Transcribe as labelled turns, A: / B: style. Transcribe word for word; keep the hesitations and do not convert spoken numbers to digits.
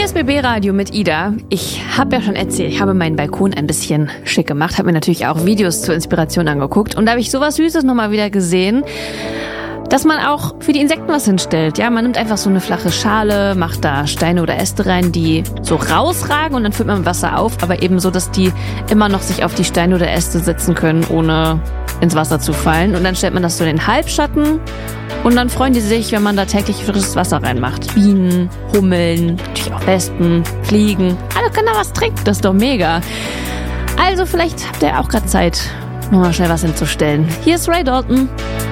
A: S B B Radio mit Ida. Ich habe ja schon erzählt, ich habe meinen Balkon ein bisschen schick gemacht, habe mir natürlich auch Videos zur Inspiration angeguckt und da habe ich sowas Süßes nochmal wieder gesehen, dass man auch für die Insekten was hinstellt. Ja, man nimmt einfach so eine flache Schale, macht da Steine oder Äste rein, die so rausragen und dann füllt man mit Wasser auf, aber eben so, dass die immer noch sich auf die Steine oder Äste setzen können, ohne ins Wasser zu fallen. Und dann stellt man das so in den Halbschatten und dann freuen die sich, wenn man da täglich frisches Wasser reinmacht. Bienen, Hummeln, natürlich auch Wespen, Fliegen. Alle können da was trinken, das ist doch mega. Also vielleicht habt ihr auch gerade Zeit, nochmal schnell was hinzustellen. Hier ist Ray Dalton.